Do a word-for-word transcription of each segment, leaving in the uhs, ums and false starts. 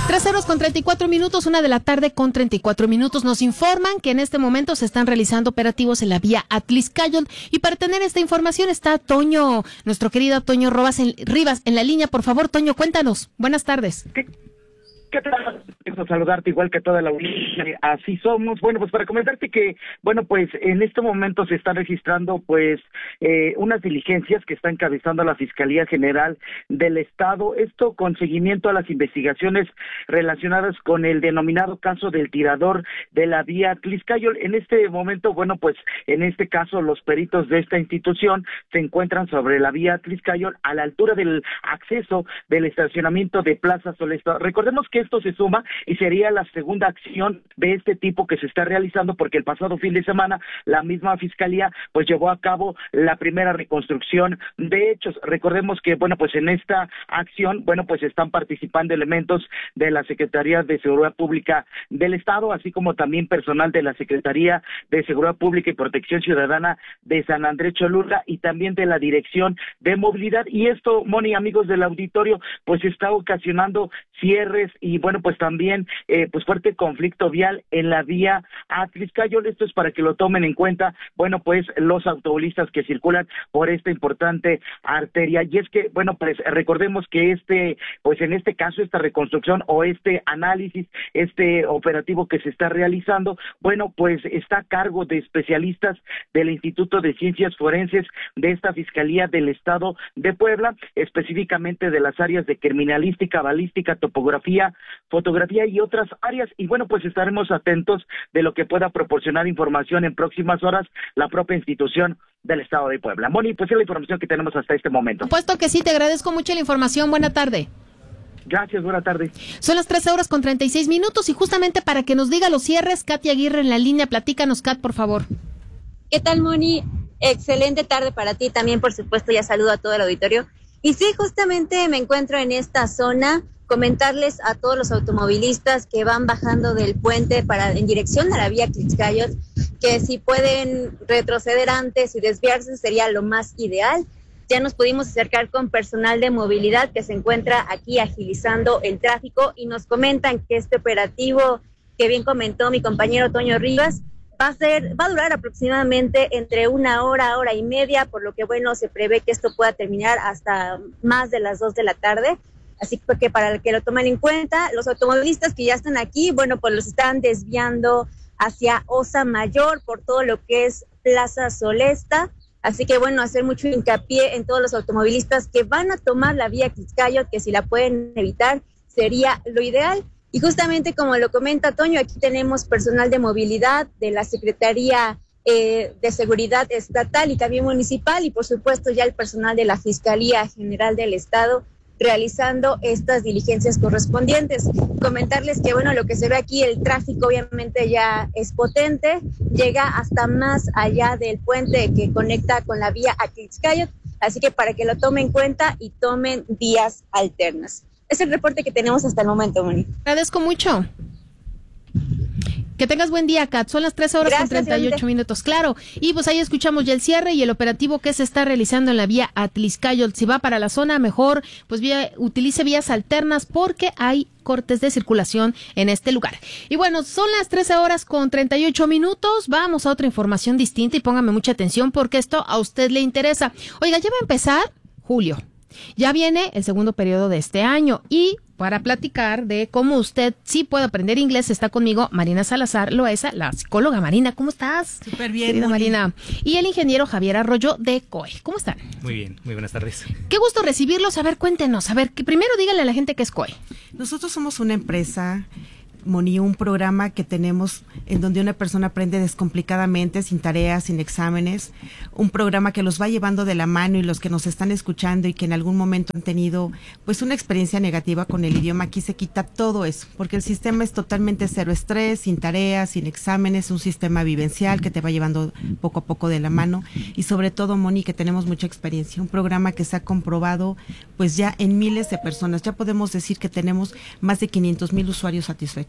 Tres horas con treinta y cuatro minutos, una de la tarde con treinta y cuatro minutos. Nos informan que en este momento se están realizando operativos en la vía Atlixcáyotl. Y para tener esta información está Toño, nuestro querido Toño Rivas en, Rivas en la línea. Por favor, Toño, cuéntanos. Buenas tardes. ¿Qué, qué tal? Quiero saludarte igual que toda la audiencia. Así somos. Bueno, pues para comentarte que, bueno, pues en este momento se están registrando, pues, eh, unas diligencias que está encabezando la Fiscalía General del Estado. Esto con seguimiento a las investigaciones relacionadas con el denominado caso del tirador de la vía Atlixcáyotl. En este momento, bueno, pues en este caso los peritos de esta institución se encuentran sobre la vía Atlixcáyotl a la altura del acceso del estacionamiento de Plaza Solesta. Recordemos que esto se suma y sería la segunda acción de este tipo que se está realizando, porque el pasado fin de semana la misma Fiscalía pues llevó a cabo la primera reconstrucción de hechos. Recordemos que, bueno, pues en esta acción, bueno, pues están participando elementos de la Secretaría de Seguridad Pública del Estado, así como también personal de la Secretaría de Seguridad Pública y Protección Ciudadana de San Andrés Cholula y también de la Dirección de Movilidad. Y esto, Moni, amigos del auditorio, pues está ocasionando cierres y, bueno, pues también eh, pues fuerte conflicto vial en la vía Atlixcáyotl. Esto es para que lo tomen en cuenta, bueno, pues los automovilistas que circulan por esta importante arteria. Y es que, bueno, pues recordemos que este, pues en este caso, esta reconstrucción o este análisis, este operativo que se está realizando, bueno, pues está a cargo de especialistas del Instituto de Ciencias Forenses de esta Fiscalía del Estado de Puebla, específicamente de las áreas de criminalística, balística, topografía, fotografía y otras áreas. Y bueno, pues estaremos atentos de lo que pueda proporcionar información en próximas horas la propia institución del Estado de Puebla. Moni, pues es la información que tenemos hasta este momento. Puesto que sí, te agradezco mucho la información. Buena tarde. Gracias, buena tarde. Son las trece horas con treinta y seis minutos y justamente para que nos diga los cierres, Katy Aguirre en la línea. Platícanos, Kat, por favor. ¿Qué tal, Moni? Excelente tarde para ti también, por supuesto, ya saludo a todo el auditorio. Y sí, justamente me encuentro en esta zona. Comentarles a todos los automovilistas que van bajando del puente para en dirección a la vía Atlixcáyotl que si pueden retroceder antes y desviarse sería lo más ideal. Ya nos pudimos acercar con personal de movilidad que se encuentra aquí agilizando el tráfico y nos comentan que este operativo que bien comentó mi compañero Toño Rivas va a ser, va a durar aproximadamente entre una hora, hora y media, por lo que bueno, se prevé que esto pueda terminar hasta más de las dos de la tarde. Así que para que lo tomen en cuenta, los automovilistas que ya están aquí, bueno, pues los están desviando hacia Osa Mayor por todo lo que es Plaza Solesta. Así que bueno, hacer mucho hincapié en todos los automovilistas que van a tomar la vía Atlixcáyotl, que si la pueden evitar sería lo ideal. Y justamente como lo comenta Toño, aquí tenemos personal de movilidad de la Secretaría eh, de Seguridad Estatal y también municipal y por supuesto ya el personal de la Fiscalía General del Estado realizando estas diligencias correspondientes. Comentarles que, bueno, lo que se ve aquí, el tráfico obviamente ya es potente, llega hasta más allá del puente que conecta con la vía Atlixcáyotl, así que para que lo tomen en cuenta y tomen vías alternas. Es el reporte que tenemos hasta el momento, Moni. Agradezco mucho. Que tengas buen día, Kat. Son las trece horas con treinta y ocho minutos. Claro. Y pues ahí escuchamos ya el cierre y el operativo que se está realizando en la vía Atlixcáyotl. Si va para la zona, mejor pues vía, utilice vías alternas porque hay cortes de circulación en este lugar. Y bueno, son las trece horas con treinta y ocho minutos. Vamos a otra información distinta y póngame mucha atención porque esto a usted le interesa. Oiga, ya va a empezar julio. Ya viene el segundo periodo de este año y para platicar de cómo usted sí puede aprender inglés, está conmigo Marina Salazar Loaiza, la psicóloga. Marina, ¿cómo estás? Súper bien. Querida Marina. Y el ingeniero Javier Arroyo de C O E. ¿Cómo están? Muy bien, muy buenas tardes. Qué gusto recibirlos. A ver, cuéntenos. A ver, que primero díganle a la gente qué es C O E. Nosotros somos una empresa, Moni, un programa que tenemos en donde una persona aprende descomplicadamente, sin tareas, sin exámenes, un programa que los va llevando de la mano y los que nos están escuchando y que en algún momento han tenido pues una experiencia negativa con el idioma, aquí se quita todo eso, porque el sistema es totalmente cero estrés, sin tareas, sin exámenes, un sistema vivencial que te va llevando poco a poco de la mano y sobre todo, Moni, que tenemos mucha experiencia, un programa que se ha comprobado pues ya en miles de personas, ya podemos decir que tenemos más de quinientos mil usuarios satisfechos.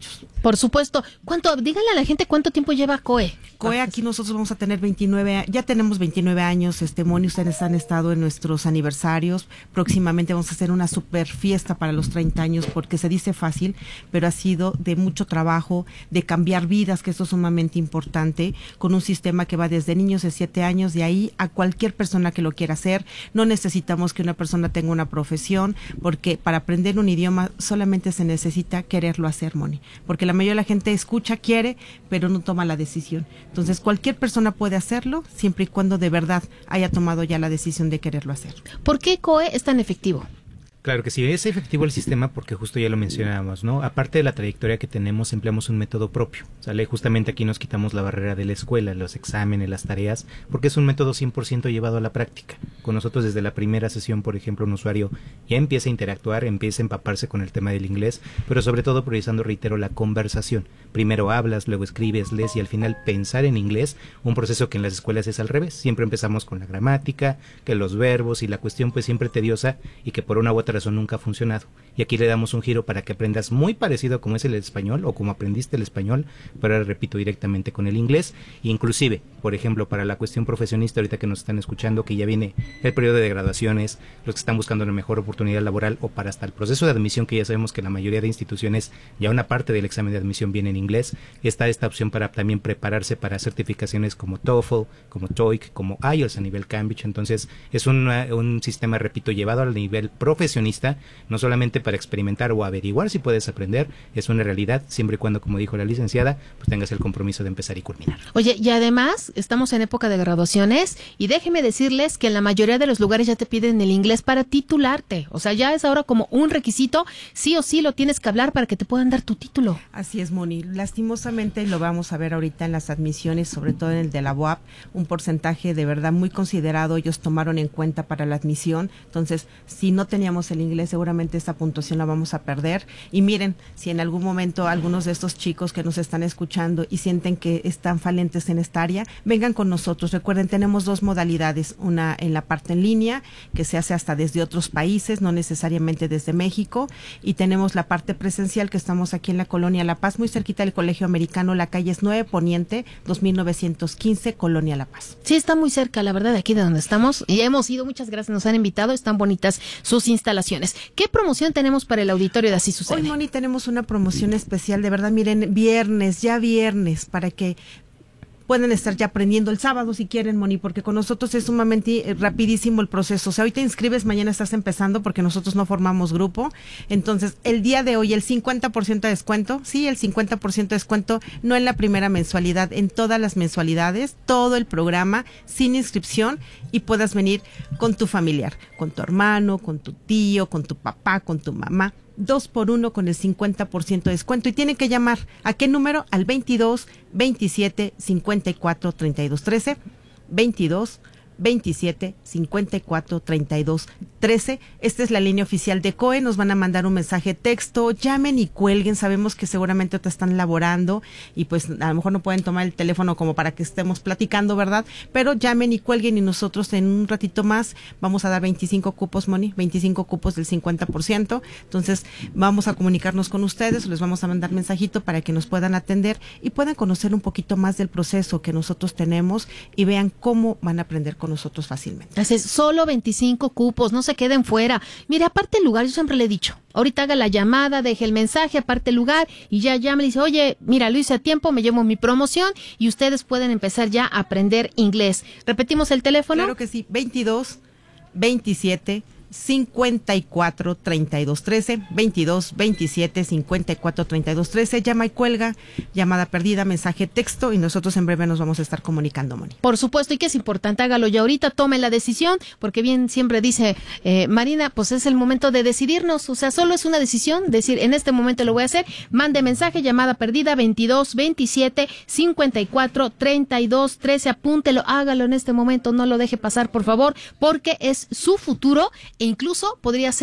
muchachos. Por supuesto. ¿Cuánto? Díganle a la gente cuánto tiempo lleva C O E. C O E aquí nosotros vamos a tener veintinueve, ya tenemos veintinueve años, este Moni, ustedes han estado en nuestros aniversarios, próximamente vamos a hacer una super fiesta para los treinta años, porque se dice fácil, pero ha sido de mucho trabajo, de cambiar vidas, que eso es sumamente importante, con un sistema que va desde niños de siete años, de ahí a cualquier persona que lo quiera hacer. No necesitamos que una persona tenga una profesión, porque para aprender un idioma solamente se necesita quererlo hacer, Moni, porque la mayoría de la gente escucha, quiere, pero no toma la decisión. Entonces, cualquier persona puede hacerlo, siempre y cuando de verdad haya tomado ya la decisión de quererlo hacer. ¿Por qué C O E es tan efectivo? Claro que sí, es efectivo el sistema porque justo ya lo mencionábamos, ¿no? Aparte de la trayectoria que tenemos, empleamos un método propio, ¿sale? Justamente aquí nos quitamos la barrera de la escuela, los exámenes, las tareas, porque es un método cien por ciento llevado a la práctica. Con nosotros desde la primera sesión, por ejemplo, un usuario ya empieza a interactuar, empieza a empaparse con el tema del inglés, pero sobre todo priorizando, reitero, la conversación. Primero hablas, luego escribes, lees y al final pensar en inglés, un proceso que en las escuelas es al revés. Siempre empezamos con la gramática, que los verbos y la cuestión pues siempre tediosa y que por una u otra razón nunca ha funcionado. Y aquí le damos un giro para que aprendas muy parecido como es el español o como aprendiste el español, pero ahora repito directamente con el inglés. Inclusive, por ejemplo, para la cuestión profesionista, ahorita que nos están escuchando, que ya viene el periodo de graduaciones, los que están buscando una mejor oportunidad laboral o para hasta el proceso de admisión, que ya sabemos que la mayoría de instituciones, ya una parte del examen de admisión viene en inglés, está esta opción para también prepararse para certificaciones como TOEFL, como TOEIC, como I E L T S a nivel Cambridge. Entonces es un, un sistema, repito, llevado al nivel profesionista, no solamente para experimentar o averiguar si puedes aprender, es una realidad, siempre y cuando, como dijo la licenciada, pues tengas el compromiso de empezar y culminar. Oye, y además estamos en época de graduaciones y déjeme decirles que en la mayoría de los lugares ya te piden el inglés para titularte, o sea, ya es ahora como un requisito, sí o sí lo tienes que hablar para que te puedan dar tu título. Así es, Moni, lastimosamente lo vamos a ver ahorita en las admisiones, sobre todo en el de la U A P, un porcentaje de verdad muy considerado, ellos tomaron en cuenta para la admisión, entonces si no teníamos el inglés seguramente esta puntuación la vamos a perder. Y miren, si en algún momento algunos de estos chicos que nos están escuchando y sienten que están falentes en esta área, vengan con nosotros. Recuerden, tenemos dos modalidades, una en la parte en línea, que se hace hasta desde otros países, no necesariamente desde México, y tenemos la parte presencial, que estamos aquí en la Colonia La Paz, muy cerquita del Colegio Americano, la calle es nueve Poniente, dos mil novecientos quince, Colonia La Paz. Sí, está muy cerca, la verdad, de aquí de donde estamos, y hemos ido, muchas gracias, nos han invitado, están bonitas sus instalaciones. ¿Qué promoción tenemos para el auditorio de Así Sucede? Hoy, Moni, tenemos una promoción especial, de verdad, miren, viernes, ya viernes, para que pueden estar ya aprendiendo el sábado si quieren, Moni, porque con nosotros es sumamente eh, rapidísimo el proceso. O sea, hoy te inscribes, mañana estás empezando, porque nosotros no formamos grupo. Entonces, el día de hoy, el cincuenta por ciento de descuento, sí, el cincuenta por ciento de descuento, no en la primera mensualidad, en todas las mensualidades, todo el programa, sin inscripción, y puedas venir con tu familiar, con tu hermano, con tu tío, con tu papá, con tu mamá. Dos por uno con el cincuenta por ciento de descuento, y tienen que llamar ¿a qué número? Al veintidós, veintisiete, cincuenta y cuatro, treinta y dos, trece, veintidós, veintisiete, cincuenta y cuatro, treinta y dos, trece. Esta es la línea oficial de C O E. Nos van a mandar un mensaje texto, llamen y cuelguen. Sabemos que seguramente te están laborando y pues a lo mejor no pueden tomar el teléfono como para que estemos platicando, ¿verdad? Pero llamen y cuelguen, y nosotros en un ratito más vamos a dar veinticinco cupos, Moni, veinticinco cupos del cincuenta por ciento. Entonces vamos a comunicarnos con ustedes, les vamos a mandar mensajito para que nos puedan atender y puedan conocer un poquito más del proceso que nosotros tenemos y vean cómo van a aprender con nosotros fácilmente. Así es, solo veinticinco cupos, no se queden fuera. Mire, aparte el lugar, yo siempre le he dicho, ahorita haga la llamada, deje el mensaje, aparte el lugar, y ya llama y dice, oye, mira, lo hice a tiempo, me llevo mi promoción, y ustedes pueden empezar ya a aprender inglés. ¿Repetimos el teléfono? Claro que sí, veintidós, veintisiete, cincuenta y cuatro, treinta y dos, trece, veintidós, veintisiete, cincuenta y cuatro, treinta y dos, trece, llama y cuelga, llamada perdida, mensaje texto, y nosotros en breve nos vamos a estar comunicando, Moni. Por supuesto, y que es importante, hágalo ya ahorita, tome la decisión, porque bien siempre dice eh, Marina, pues es el momento de decidirnos, o sea, solo es una decisión, decir, en este momento lo voy a hacer, mande mensaje, llamada perdida, veintidós, veintisiete, cincuenta y cuatro, treinta y dos, trece, apúntelo, hágalo en este momento, no lo deje pasar, por favor, porque es su futuro, e incluso podría ser